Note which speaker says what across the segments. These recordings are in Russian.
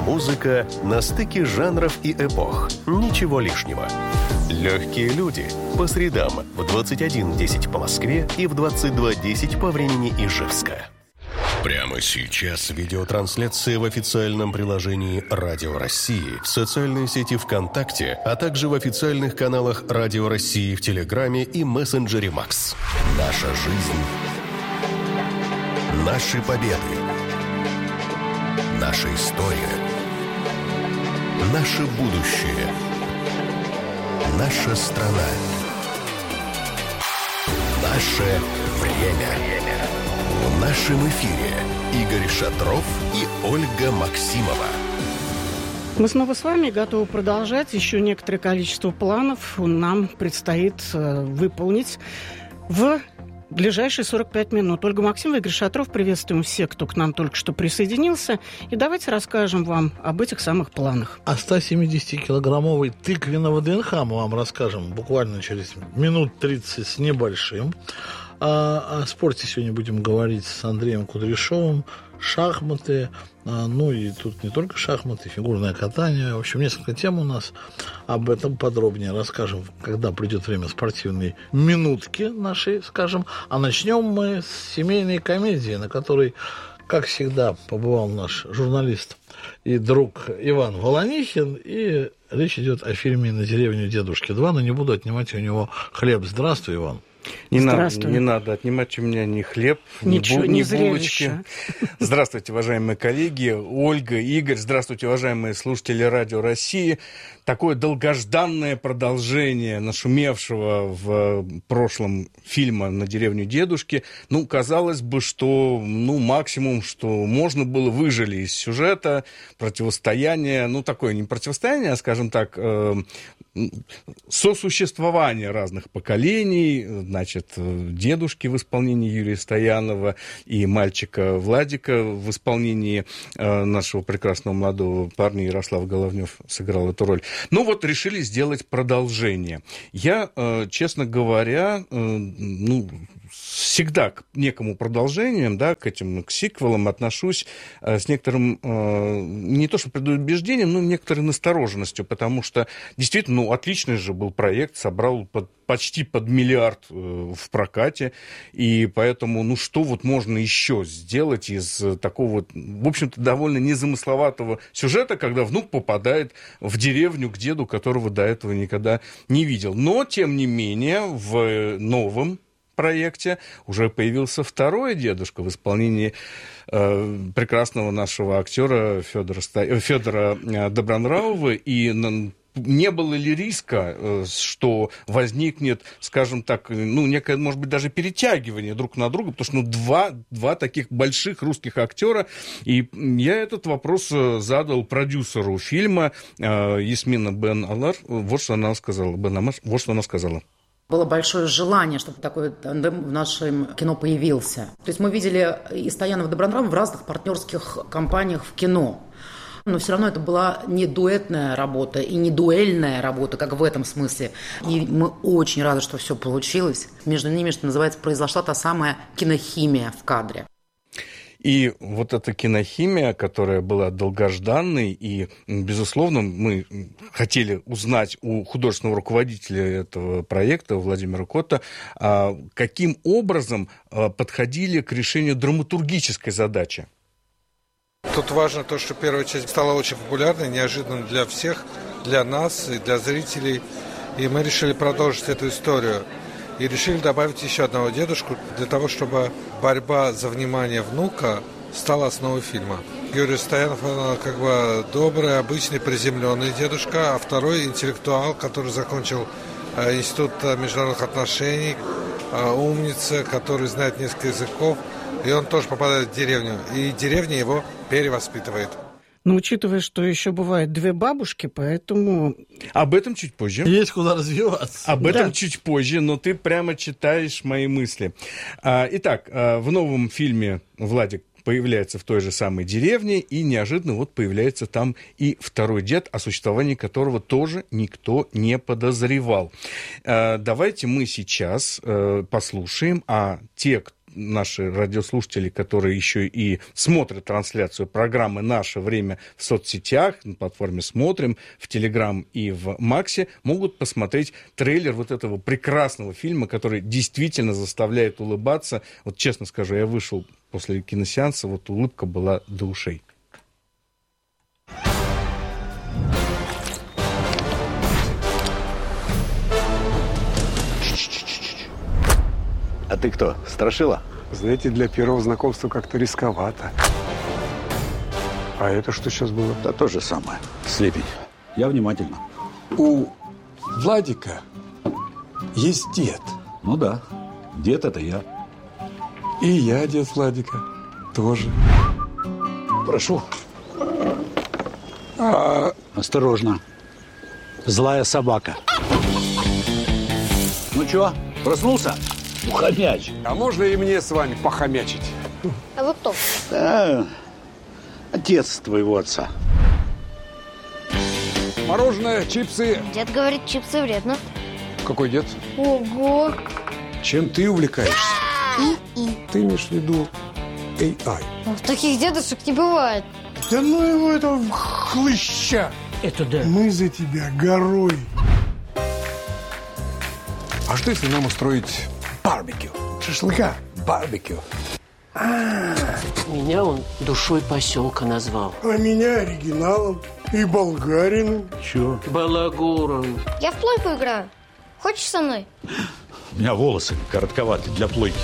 Speaker 1: Музыка на стыке жанров и эпох. Ничего лишнего. Легкие люди. По средам в 21:10 по Москве и в 22:10 по времени Ижевска. Прямо сейчас видеотрансляция в официальном приложении «Радио России», в социальной сети ВКонтакте, а также в официальных каналах «Радио России» в Телеграме и мессенджере Макс. Наша жизнь. Наши победы. Наша история. Наше будущее. Наша страна. Наше время. В нашем эфире Игорь Шатров и Ольга Максимова.
Speaker 2: Мы снова с вами готовы продолжать. Еще некоторое количество планов нам предстоит выполнить в ближайшие 45 минут. Ольга Максимова, Игорь Шатров. Приветствуем всех, кто к нам только что присоединился. И давайте расскажем вам об этих самых планах.
Speaker 3: О 170-килограммовой тыквенного ДНХ мы вам расскажем буквально через минут 30 с небольшим. О спорте сегодня будем говорить с Андреем Кудряшовым. Шахматы, ну и тут не только шахматы, фигурное катание. В общем, несколько тем у нас. Об этом подробнее расскажем, когда придет время спортивной минутки нашей, скажем. А начнем мы с семейной комедии, на которой, как всегда, побывал наш журналист и друг Иван Волонихин. И речь идет о фильме «На деревню дедушки 2», но не буду отнимать у него хлеб. Здравствуй, Иван.
Speaker 4: Не надо отнимать у меня ни хлеб, ни булочки. Здравствуйте, уважаемые коллеги, Ольга, Игорь. Здравствуйте, уважаемые слушатели Радио России. Такое долгожданное продолжение нашумевшего в прошлом фильма «На деревню дедушки». Ну, казалось бы, что максимум, что можно было, выжили из сюжета, противостояние, такое не противостояние, а, скажем так, сосуществование разных поколений, значит, дедушки в исполнении Юрия Стоянова и мальчика Владика в исполнении нашего прекрасного молодого парня Ярослав Головнев сыграл эту роль. Решили сделать продолжение. Я, честно говоря, всегда к некому продолжениям, к сиквелам отношусь с некоторым, не то что предубеждением, но некоторой настороженностью, потому что действительно, отличный же был проект, собрал почти под миллиард в прокате, и поэтому, что можно еще сделать из такого, в общем-то, довольно незамысловатого сюжета, когда внук попадает в деревню к деду, которого до этого никогда не видел. Но, тем не менее, в новом проекте уже появился второй дедушка в исполнении прекрасного нашего актера Федора Добронравова, и не было ли риска, что возникнет, скажем так, некое, может быть, даже перетягивание друг на друга, потому что два таких больших русских актера, и я этот вопрос задал продюсеру фильма Ясмина Бен-Алар, вот что она сказала.
Speaker 5: Было большое желание, чтобы такой тандем в нашем кино появился. То есть мы видели и Стоянова, и Добронравова в разных партнерских компаниях в кино. Но все равно это была не дуэтная работа и не дуэльная работа, как в этом смысле. И мы очень рады, что все получилось. Между ними, что называется, произошла та самая кинохимия в кадре.
Speaker 4: И вот эта кинохимия, которая была долгожданной, и, безусловно, мы хотели узнать у художественного руководителя этого проекта, Владимира Котта, каким образом подходили к решению драматургической задачи.
Speaker 6: Тут важно то, что первая часть стала очень популярной, неожиданно для всех, для нас и для зрителей. И мы решили продолжить эту историю. И решили добавить еще одного дедушку для того, чтобы борьба за внимание внука стала основой фильма. Юрий Стоянов, он добрый, обычный, приземленный дедушка, а второй интеллектуал, который закончил Институт международных отношений, умница, который знает несколько языков. И он тоже попадает в деревню. И деревня его перевоспитывает.
Speaker 2: Но учитывая, что еще бывают две бабушки, поэтому...
Speaker 4: Об этом чуть позже.
Speaker 3: Есть куда развиваться.
Speaker 4: Об этом чуть позже, но ты прямо читаешь мои мысли. Итак, в новом фильме Владик появляется в той же самой деревне, и неожиданно появляется там и второй дед, о существовании которого тоже никто не подозревал. Давайте мы сейчас послушаем, а те, наши радиослушатели, которые еще и смотрят трансляцию программы «Наше время» в соцсетях, на платформе «Смотрим», в Телеграм и в Максе, могут посмотреть трейлер вот этого прекрасного фильма, который действительно заставляет улыбаться. Вот честно скажу, я вышел после киносеанса, вот улыбка была до ушей.
Speaker 7: А ты кто, страшила?
Speaker 8: Знаете, для первого знакомства как-то рисковато. А это что сейчас было?
Speaker 7: Да то же самое. Слепень. Я внимательно.
Speaker 8: У Владика есть дед.
Speaker 7: Ну да, дед это я.
Speaker 8: И я дед Владика тоже.
Speaker 7: Прошу. Осторожно. Злая собака. Ну чё, проснулся? Ухомяч.
Speaker 8: А можно и мне с вами похомячить?
Speaker 9: А вы кто?
Speaker 7: Да, отец твоего отца.
Speaker 8: Мороженое, чипсы.
Speaker 9: Дед говорит, чипсы вредно.
Speaker 8: Какой дед?
Speaker 9: Ого!
Speaker 8: Чем ты увлекаешься?
Speaker 9: И.
Speaker 8: Ты имеешь в виду AI?
Speaker 9: Таких дедушек не бывает.
Speaker 10: Да ну его этого хлыща.
Speaker 2: Это да.
Speaker 10: Мы за тебя горой. А что если нам устроить барбекю? Шашлыка? Барбекю.
Speaker 11: Меня он душой поселка назвал.
Speaker 10: А меня оригиналом и болгарином.
Speaker 7: Чё?
Speaker 11: Балагуром.
Speaker 9: Я в плойку играю. Хочешь со мной?
Speaker 7: У меня волосы коротковаты для плойки.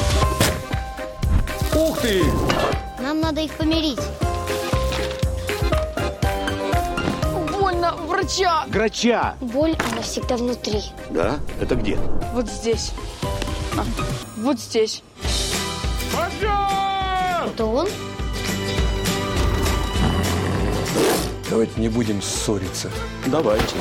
Speaker 7: Ух ты!
Speaker 9: Нам надо их помирить.
Speaker 12: Больно, врача!
Speaker 7: Грача!
Speaker 9: Боль, она всегда внутри.
Speaker 7: Да? Это где?
Speaker 12: Вот здесь. Вот здесь.
Speaker 9: Это он?
Speaker 8: Давайте не будем ссориться.
Speaker 7: Давайте.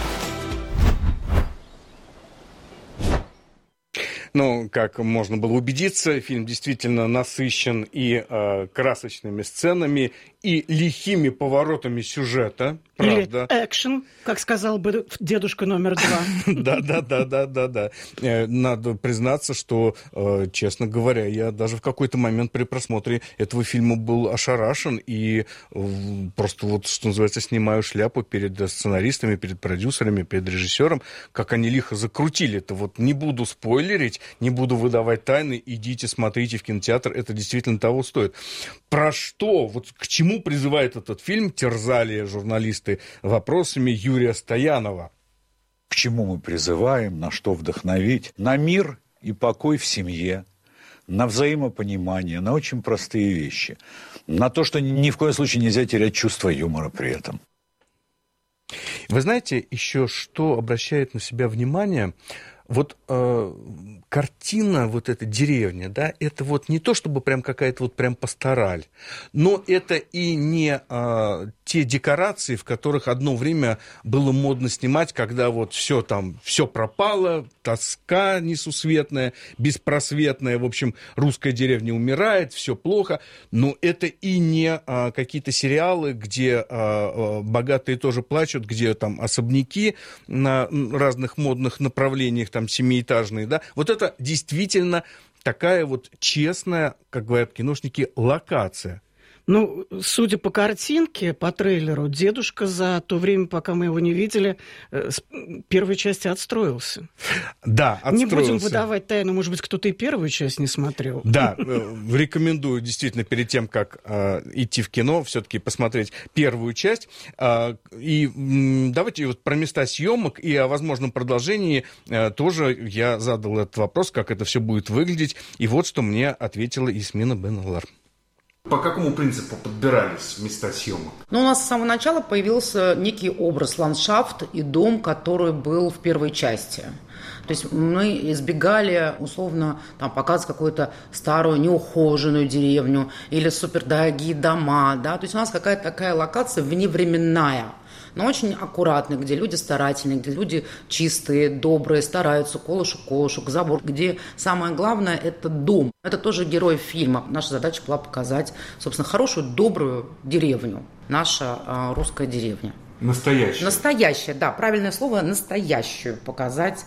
Speaker 4: Ну, как можно было убедиться, фильм действительно насыщен и красочными сценами, и лихими поворотами сюжета, правда.
Speaker 2: Или экшен, как сказал бы дедушка номер 2.
Speaker 4: Да. Надо признаться, что, честно говоря, я даже в какой-то момент при просмотре этого фильма был ошарашен и просто вот, что называется, снимаю шляпу перед сценаристами, перед продюсерами, перед режиссером, как они лихо закрутили это. Вот не буду спойлерить, не буду выдавать тайны, идите, смотрите в кинотеатр, это действительно того стоит. Про что, вот к чему призывает этот фильм, терзали журналисты вопросами Юрия Стоянова.
Speaker 7: К чему мы призываем, на что вдохновить? На мир и покой в семье, на взаимопонимание, на очень простые вещи. На то, что ни в коем случае нельзя терять чувство юмора при этом.
Speaker 4: Вы знаете, еще что обращает на себя внимание? Вот картина, вот эта деревня, да, это вот не то, чтобы прям какая-то вот прям пастораль, но это и не те декорации, в которых одно время было модно снимать, когда вот все там, все пропало, тоска несусветная, беспросветная, в общем, русская деревня умирает, все плохо, но это и не какие-то сериалы, где богатые тоже плачут, где там особняки на разных модных направлениях, там семиэтажные, да, вот это действительно такая вот честная, как говорят киношники, локация.
Speaker 2: Ну, судя по картинке, по трейлеру, дедушка за то время, пока мы его не видели, с первой части отстроился.
Speaker 4: Да, отстроился.
Speaker 2: Не будем выдавать тайну, может быть, кто-то и первую часть не смотрел.
Speaker 4: Да, рекомендую действительно перед тем, как идти в кино, все-таки посмотреть первую часть. И давайте вот про места съемок и о возможном продолжении тоже я задал этот вопрос, как это все будет выглядеть. И вот что мне ответила Ясмина Бен-Алар. По какому принципу подбирались места съемок?
Speaker 5: Ну, у нас с самого начала появился некий образ, ландшафт и дом, который был в первой части. То есть мы избегали, условно, там, показывать какую-то старую, неухоженную деревню или супердорогие дома. Да? То есть у нас какая-то такая локация вневременная, но очень аккуратная, где люди старательные, где люди чистые, добрые, стараются, колышек, забор, где самое главное – это дом. Это тоже герой фильма. Наша задача была показать, собственно, хорошую, добрую деревню, наша русская деревня.
Speaker 4: Настоящая.
Speaker 5: Настоящая, да, правильное слово, настоящую показать.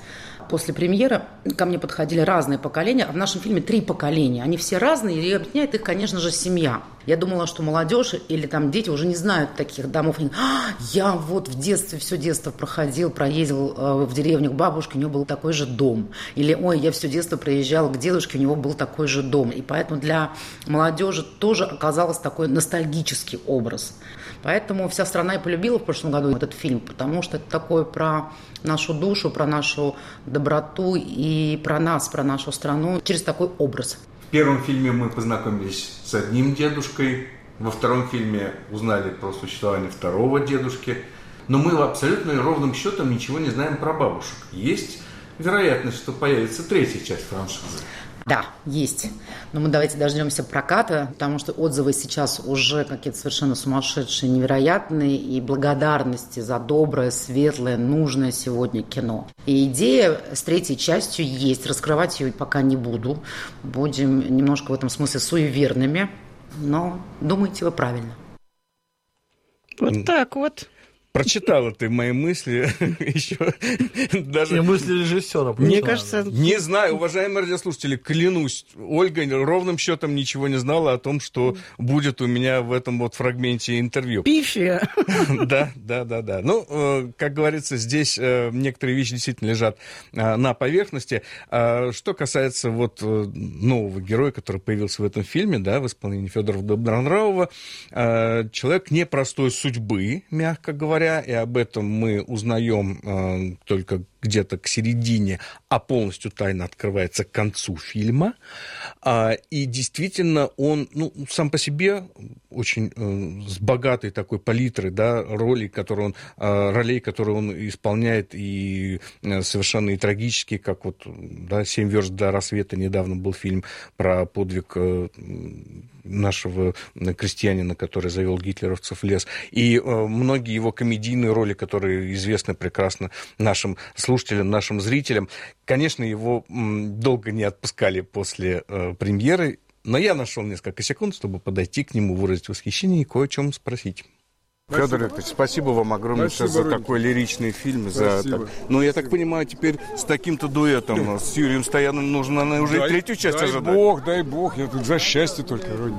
Speaker 5: После премьеры ко мне подходили разные поколения, а в нашем фильме 3 поколения. Они все разные, и объединяет их, конечно же, семья. Я думала, что молодежь или там дети уже не знают таких домов. Я вот в детстве, все детство проездил в деревню к бабушке, у нее был такой же дом. Или, ой, я все детство приезжала к дедушке, у него был такой же дом. И поэтому для молодежи тоже оказался такой ностальгический образ. Поэтому вся страна и полюбила в прошлом году этот фильм, потому что это такое про нашу душу, про нашу доброту и про нас, про нашу страну через такой образ.
Speaker 13: В первом фильме мы познакомились с одним дедушкой, во втором фильме узнали про существование второго дедушки, но мы абсолютно ровным счетом ничего не знаем про бабушек. Есть вероятность, что появится 3-я часть франшизы.
Speaker 5: Да, есть. Но мы давайте дождемся проката, потому что отзывы сейчас уже какие-то совершенно сумасшедшие, невероятные, и благодарности за доброе, светлое, нужное сегодня кино. И идея с 3-й частью есть. Раскрывать ее пока не буду. Будем немножко в этом смысле суеверными, но думаете вы правильно.
Speaker 2: Вот так вот.
Speaker 4: Прочитала ты мои мысли еще даже...
Speaker 3: И мысли режиссера.
Speaker 2: Мне кажется...
Speaker 4: Не знаю, уважаемые радиослушатели, клянусь, Ольга ровным счетом ничего не знала о том, что будет у меня в этом вот фрагменте интервью.
Speaker 2: Пифия.
Speaker 4: Да. Ну, как говорится, здесь некоторые вещи действительно лежат на поверхности. Что касается вот нового героя, который появился в этом фильме, да, в исполнении Федора Добронравова, человек непростой судьбы, мягко говоря, и об этом мы узнаем только где-то к середине, а полностью тайна открывается к концу фильма. И действительно он, сам по себе очень с богатой такой палитрой, да, ролей, которые он исполняет, и совершенно и трагические, как вот, да, «7 верст до рассвета», недавно был фильм про подвиг нашего крестьянина, который завел гитлеровцев в лес, и многие его комедийные роли, которые известны прекрасно нашим слушателям, нашим зрителям. Конечно, его долго не отпускали после премьеры, но я нашел несколько секунд, чтобы подойти к нему, выразить восхищение и кое о чем спросить.
Speaker 13: Федор Викторович, спасибо вам огромное за такой лиричный фильм. Ну, я так понимаю, теперь с таким-то дуэтом с Юрием Стояновым нужно уже и 3-ю часть ожидать.
Speaker 10: Дай бог, я тут за счастье только, Родин.